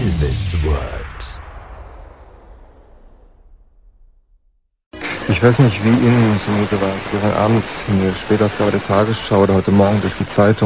Elvis World. Ich weiß nicht, wie Ihnen zumute war. Gestern Abend in der Spätausgabe der Tagesschau oder heute Morgen durch die Zeitung